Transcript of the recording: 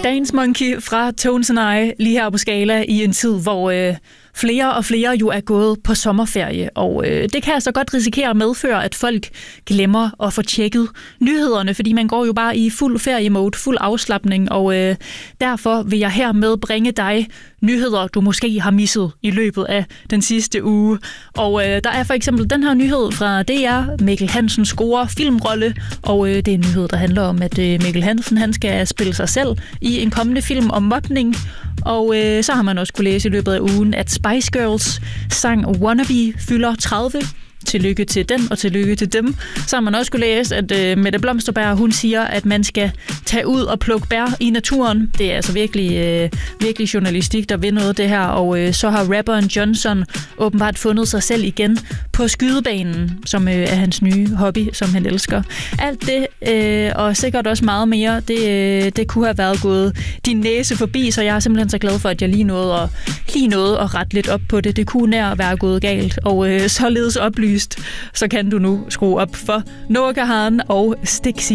Dance Monkey fra Tones and I, lige her på Skala i en tid, hvor flere og flere jo er gået på sommerferie, og det kan altså godt risikere at medføre, at folk glemmer at få tjekket nyhederne, fordi man går jo bare i fuld feriemode, fuld afslapning, og derfor vil jeg hermed bringe dig nyheder, du måske har misset i løbet af den sidste uge. Og der er for eksempel den her nyhed fra DR. Mikkel Hansen scorer filmrolle, og det er en nyhed, der handler om, at Mikkel Hansen han skal spille sig selv i en kommende film om mobning. Og så har man også kunne læse i løbet af ugen, at Spice Girls sang Wannabe fylder 30. Tillykke til den, og tillykke til dem. Så har man også kunne læse, at Mette Blomsterberg, hun siger, at man skal tage ud og plukke bær i naturen. Det er altså virkelig journalistik, der vil noget det her. Og så har rapperen Johnson åbenbart fundet sig selv igen på skydebanen, som er hans nye hobby, som han elsker. Alt det, og sikkert også meget mere, det kunne have været gået din næse forbi, så jeg er simpelthen så glad for, at jeg lige nåede at rette lidt op på det. Det kunne nær være gået galt, og således oplyst, så kan du nu skrue op for Noah Kahan og Stixi.